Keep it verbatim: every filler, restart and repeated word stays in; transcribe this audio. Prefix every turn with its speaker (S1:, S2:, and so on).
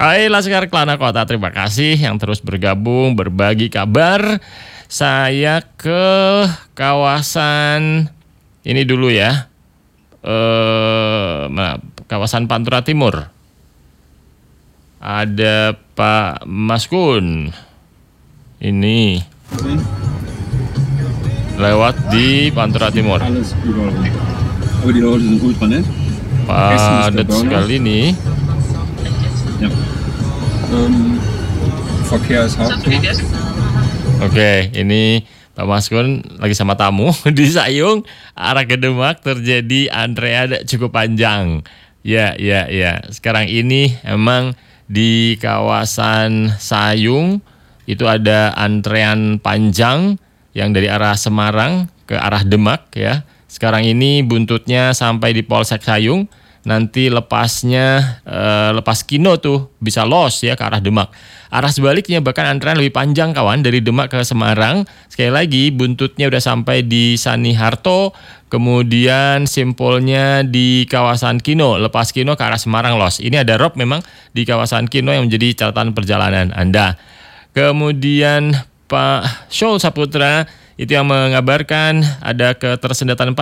S1: Hai Laskar Kelana Kota, terima kasih yang terus bergabung, berbagi kabar. Saya ke kawasan ini dulu ya, eh, kawasan Pantura Timur. Ada Pak Maskun, ini lewat di Pantura Timur. Padat sekali nih.
S2: Ja. Um, Verkehr ist Hauptgrund.
S1: Oke, ini Pak Maskun lagi sama tamu di Sayung, arah ke Demak terjadi antrean cukup panjang. Ya, ya, ya. Sekarang ini emang di kawasan Sayung itu ada antrean panjang yang dari arah Semarang ke arah Demak ya. Sekarang ini buntutnya sampai di Polsek Sayung. Nanti lepasnya eh, lepas Kino tuh bisa los ya ke arah Demak. Arah sebaliknya bahkan antrean lebih panjang kawan, dari Demak ke Semarang. Sekali lagi buntutnya udah sampai di Sani Harto, kemudian simpolnya di kawasan Kino, lepas Kino ke arah Semarang los. Ini ada rob memang di kawasan Kino yang menjadi catatan perjalanan Anda. Kemudian Pak Syol Saputra itu yang mengabarkan ada ketersendatan